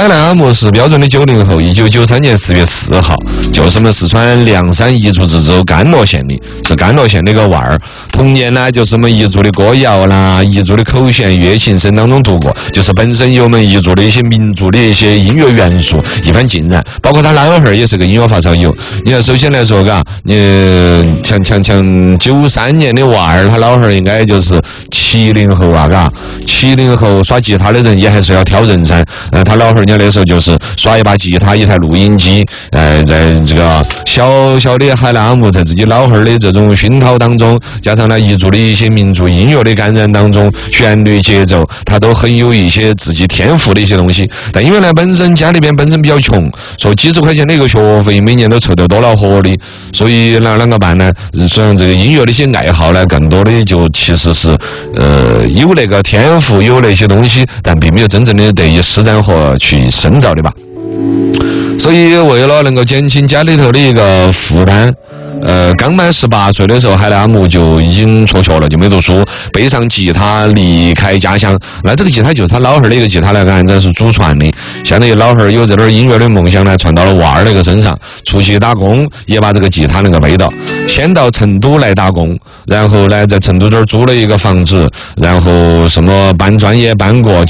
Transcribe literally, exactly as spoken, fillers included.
海南阿木是标准的九零后，一九九三年四月四号，就是我们四川凉山彝族自治州甘乐县的，是甘乐县的一个娃儿。童年呢，就是我们彝族的歌谣啦、彝族的口弦乐琴声当中度过，就是本身有我们彝族的一些民族的一些音乐元素一番浸染。包括他老汉儿也是个音乐发烧友。你看，首先来说，嘎，你像像像九三年的娃儿，他老汉儿应该就是七零后啊，嘎，七零后耍吉他的人也还是要挑人噻。呃，他老汉儿家那时候就是耍一把吉他，一台录音机，呃，在这个小小的海南阿木在自己老汉儿的这种熏陶当中，加上呢彝族的一些民族音乐的感染当中，旋律节奏，他都很有一些自己天赋的一些东西。但因为呢，本身家里边本身比较穷，说几十块钱的一个学费，每年都凑得多恼火的，所以那啷个办呢？虽然这个音乐的一些爱好呢，更多的就其实是呃有那个天赋，有那些东西，但并没有真正的得以施展和去深造的吧。所以为了能够减轻家里头的一个负担，呃，刚满十八岁的时候，海南阿木就已经辍学了，就没读书，背上吉他离开家乡。那这个吉他就是他老汉儿的一个吉他呢，按照是祖传的，相当于老汉儿有这点音乐的梦想呢，传到了娃儿那个身上。出去打工也把这个吉他能够背到，先到成都来打工，然后呢在成都这儿租了一个房子，然后什么搬砖也搬过，